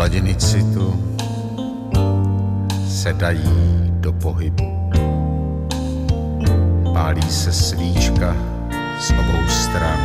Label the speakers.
Speaker 1: hladiny citu se dají do pohybu. Pálí se svíčka z obou stran.